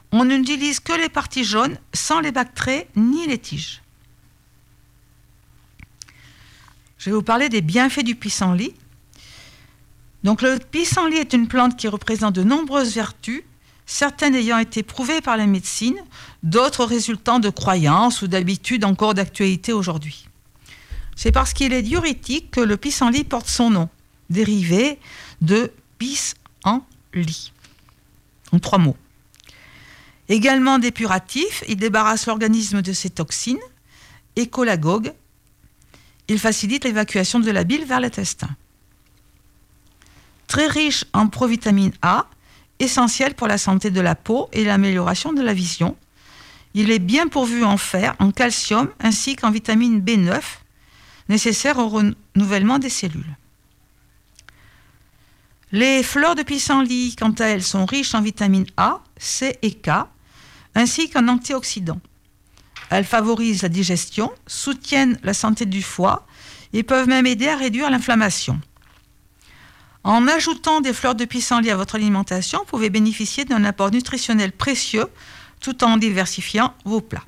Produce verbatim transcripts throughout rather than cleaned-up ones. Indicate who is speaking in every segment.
Speaker 1: On n'utilise que les parties jaunes, sans les bactrées ni les tiges. Je vais vous parler des bienfaits du pissenlit. Donc, le pissenlit est une plante qui représente de nombreuses vertus, certaines ayant été prouvées par la médecine, d'autres résultant de croyances ou d'habitudes encore d'actualité aujourd'hui. C'est parce qu'il est diurétique que le pissenlit porte son nom, dérivé de pis-en-lit, en trois mots. Également dépuratif, il débarrasse l'organisme de ses toxines et cholagogue. Il facilite l'évacuation de la bile vers l'intestin. Très riche en provitamine A, essentiel pour la santé de la peau et l'amélioration de la vision. Il est bien pourvu en fer, en calcium ainsi qu'en vitamine B neuf, nécessaire au renouvellement des cellules. Les fleurs de pissenlit, quant à elles, sont riches en vitamine A, C et K, ainsi qu'en antioxydants. Elles favorisent la digestion, soutiennent la santé du foie et peuvent même aider à réduire l'inflammation. En ajoutant des fleurs de pissenlit à votre alimentation, vous pouvez bénéficier d'un apport nutritionnel précieux tout en diversifiant vos plats.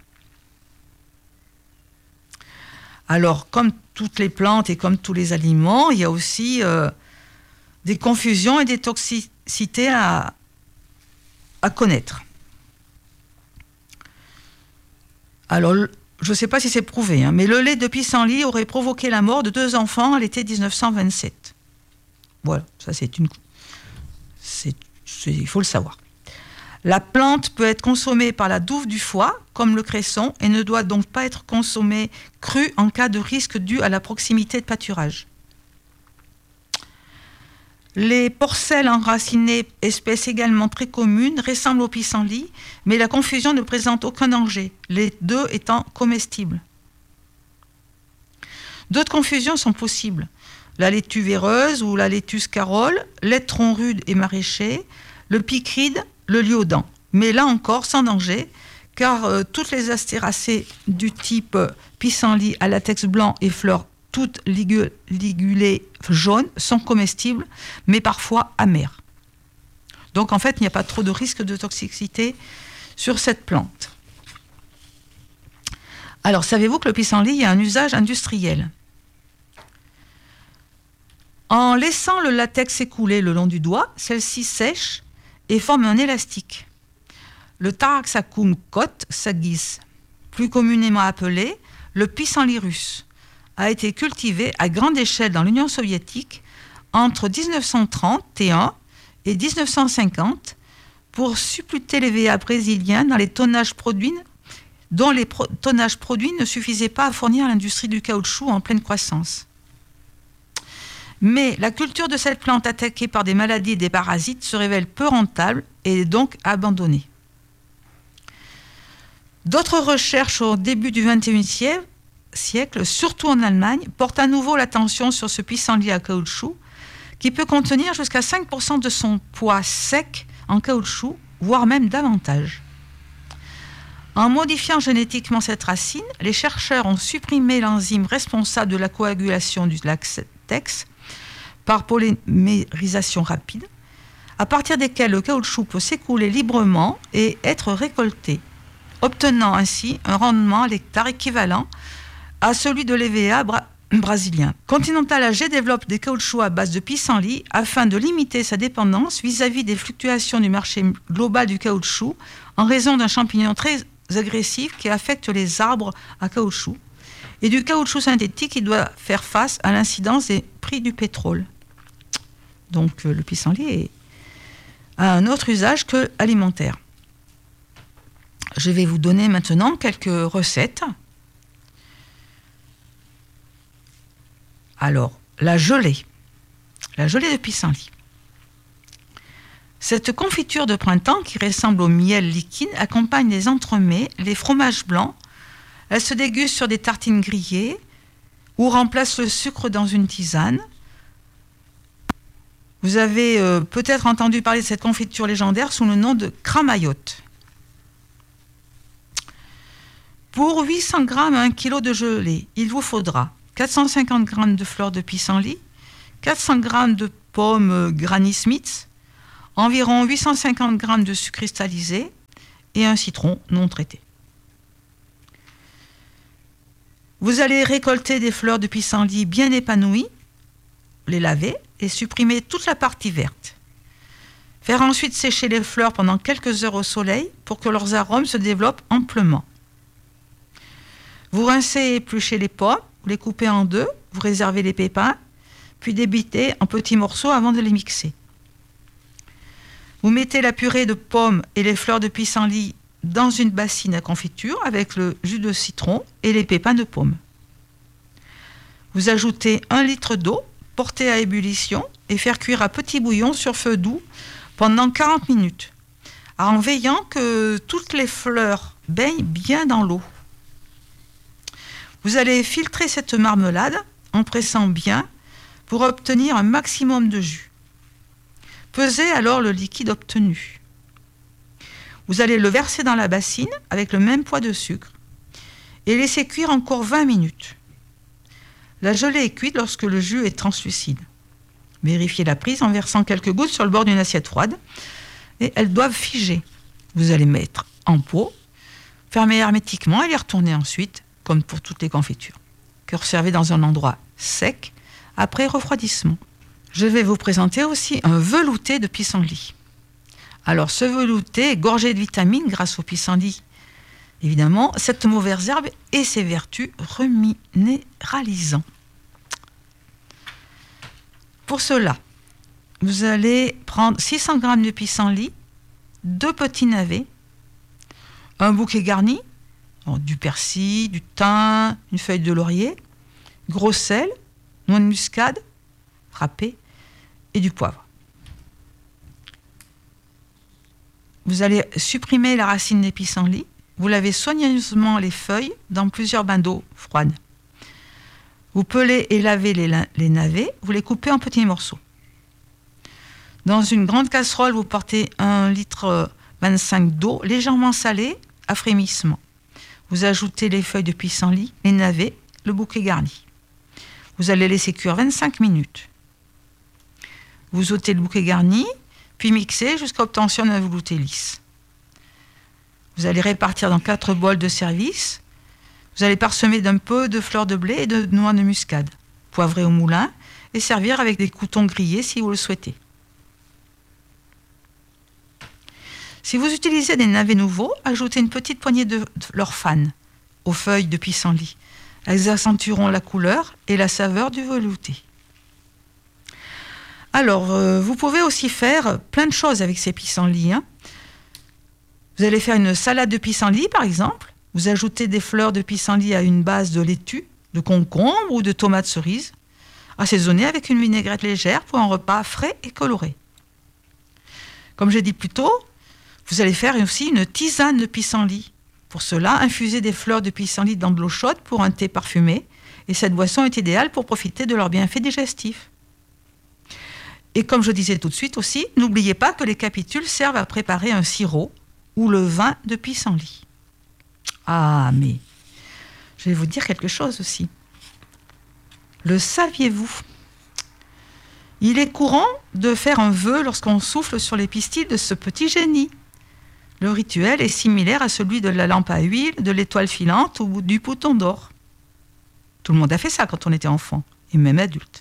Speaker 1: Alors, comme toutes les plantes et comme tous les aliments, il y a aussi euh, des confusions et des toxicités à, à connaître. Alors, je ne sais pas si c'est prouvé, hein, mais le lait de pissenlit aurait provoqué la mort de deux enfants à l'été dix-neuf cent vingt-sept. Voilà, ça c'est une... C'est, c'est, il faut le savoir. La plante peut être consommée par la douve du foie, comme le cresson, et ne doit donc pas être consommée crue en cas de risque dû à la proximité de pâturage. Les porcelles enracinées, espèce également très commune, ressemblent au pissenlit, mais la confusion ne présente aucun danger, les deux étant comestibles. D'autres confusions sont possibles. La laitue véreuse ou la laitue scarole, l'étron rude et maraîcher, le picride, le liodon. Mais là encore, sans danger, car euh, toutes les astéracées du type euh, pissenlit à latex blanc et fleurs toutes ligul- ligulées jaunes sont comestibles, mais parfois amères. Donc en fait, il n'y a pas trop de risque de toxicité sur cette plante. Alors, savez-vous que le pissenlit a un usage industriel ? En laissant le latex s'écouler le long du doigt, celle-ci sèche et forme un élastique. Le Taraxacum cotte saggis, plus communément appelé le pissenlit russe, a été cultivé à grande échelle dans l'Union soviétique entre dix-neuf cent trente et un et dix-neuf cent cinquante pour suppléter les V A brésiliens dans les tonnages produits, dont les pro- tonnages produits ne suffisaient pas à fournir l'industrie du caoutchouc en pleine croissance. Mais la culture de cette plante attaquée par des maladies et des parasites se révèle peu rentable et est donc abandonnée. D'autres recherches au début du vingt et unième siècle, surtout en Allemagne, portent à nouveau l'attention sur ce pissenlit à caoutchouc qui peut contenir jusqu'à cinq pour cent de son poids sec en caoutchouc, voire même davantage. En modifiant génétiquement cette racine, les chercheurs ont supprimé l'enzyme responsable de la coagulation du latex par polymérisation rapide, à partir desquels le caoutchouc peut s'écouler librement et être récolté, obtenant ainsi un rendement à l'hectare équivalent à celui de l'E V A bra- brésilien. Continental A G développe des caoutchoucs à base de pissenlit afin de limiter sa dépendance vis-à-vis des fluctuations du marché global du caoutchouc en raison d'un champignon très agressif qui affecte les arbres à caoutchouc et du caoutchouc synthétique qui doit faire face à l'incidence des prix du pétrole. Donc euh, le pissenlit est, a un autre usage que alimentaire. Je vais vous donner maintenant quelques recettes. Alors, la gelée. La gelée de pissenlit. Cette confiture de printemps qui ressemble au miel liquide accompagne les entremets, les fromages blancs. Elle se déguste sur des tartines grillées ou remplace le sucre dans une tisane. Vous avez euh, peut-être entendu parler de cette confiture légendaire sous le nom de cramaillotte. Pour huit cents grammes à un kilo de gelée, il vous faudra quatre cent cinquante grammes de fleurs de pissenlit, quatre cents grammes de pommes Granny Smith, environ huit cent cinquante grammes de sucre cristallisé et un citron non traité. Vous allez récolter des fleurs de pissenlit bien épanouies, les laver et supprimer toute la partie verte. Faire ensuite sécher les fleurs pendant quelques heures au soleil pour que leurs arômes se développent amplement. Vous rincez et épluchez les pommes, vous les coupez en deux, vous réservez les pépins, puis débitez en petits morceaux avant de les mixer. Vous mettez la purée de pommes et les fleurs de pissenlit dans une bassine à confiture avec le jus de citron et les pépins de pommes. Vous ajoutez un litre d'eau, portée à ébullition et faire cuire à petit bouillon sur feu doux pendant quarante minutes, en veillant que toutes les fleurs baignent bien dans l'eau. Vous allez filtrer cette marmelade en pressant bien pour obtenir un maximum de jus. Pesez alors le liquide obtenu. Vous allez le verser dans la bassine avec le même poids de sucre et laisser cuire encore vingt minutes. La gelée est cuite lorsque le jus est translucide. Vérifiez la prise en versant quelques gouttes sur le bord d'une assiette froide et elles doivent figer. Vous allez mettre en pot, fermer hermétiquement et les retourner ensuite, comme pour toutes les confitures. Conservez dans un endroit sec après refroidissement. Je vais vous présenter aussi un velouté de pissenlit. Alors ce velouté est gorgé de vitamines grâce au pissenlit. Évidemment, cette mauvaise herbe et ses vertus reminéralisant. Pour cela, vous allez prendre six cents grammes de pissenlit, deux petits navets, un bouquet garni, du persil, du thym, une feuille de laurier, gros sel, noix de muscade, râpée et du poivre. Vous allez supprimer la racine des pissenlits. Vous lavez soigneusement les feuilles dans plusieurs bains d'eau froide. Vous pelez et lavez les, les navets. Vous les coupez en petits morceaux. Dans une grande casserole, vous portez un litre vingt-cinq d'eau légèrement salée à frémissement. Vous ajoutez les feuilles de pissenlit, les navets, le bouquet garni. Vous allez laisser cuire vingt-cinq minutes. Vous ôtez le bouquet garni, puis mixez jusqu'à obtention d'un velouté lisse. Vous allez répartir dans quatre bols de service. Vous allez parsemer d'un peu de fleurs de blé et de noix de muscade, poivrer au moulin et servir avec des croûtons grillés si vous le souhaitez. Si vous utilisez des navets nouveaux, ajoutez une petite poignée de fleurs fanes aux feuilles de pissenlit. Elles accentueront la couleur et la saveur du velouté. Alors, euh, vous pouvez aussi faire plein de choses avec ces pissenlits. Hein. Vous allez faire une salade de pissenlit, par exemple. Vous ajoutez des fleurs de pissenlit à une base de laitue, de concombre ou de tomates cerises, assaisonnées avec une vinaigrette légère pour un repas frais et coloré. Comme j'ai dit plus tôt, vous allez faire aussi une tisane de pissenlit. Pour cela, infusez des fleurs de pissenlit dans de l'eau chaude pour un thé parfumé. Et cette boisson est idéale pour profiter de leurs bienfaits digestifs. Et comme je disais tout de suite aussi, n'oubliez pas que les capitules servent à préparer un sirop ou le vin de pissenlit. Ah, mais je vais vous dire quelque chose aussi. Le saviez-vous ? Il est courant de faire un vœu lorsqu'on souffle sur les pistils de ce petit génie. Le rituel est similaire à celui de la lampe à huile, de l'étoile filante ou du bouton d'or. Tout le monde a fait ça quand on était enfant, et même adulte.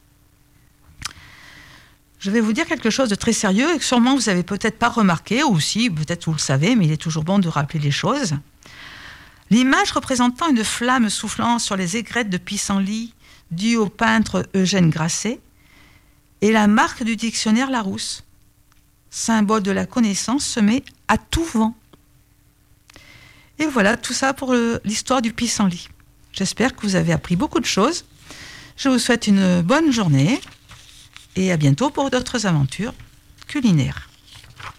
Speaker 1: Je vais vous dire quelque chose de très sérieux et que sûrement vous n'avez peut-être pas remarqué, ou si, peut-être vous le savez, mais il est toujours bon de rappeler les choses. L'image représentant une flamme soufflant sur les aigrettes de pissenlit due au peintre Eugène Grasset est la marque du dictionnaire Larousse, symbole de la connaissance semée à tout vent. Et voilà, tout ça pour le, l'histoire du pissenlit. J'espère que vous avez appris beaucoup de choses. Je vous souhaite une bonne journée et à bientôt pour d'autres aventures culinaires.